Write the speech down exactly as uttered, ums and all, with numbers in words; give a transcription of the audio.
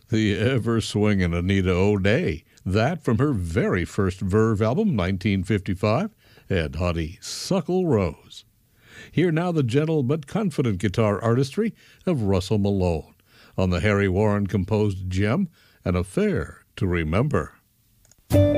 The ever-swinging Anita O'Day. That from her very first Verve album, nineteen fifty-five, and Honeysuckle Rose. Hear now the gentle but confident guitar artistry of Russell Malone on the Harry Warren-composed gem, An Affair to Remember.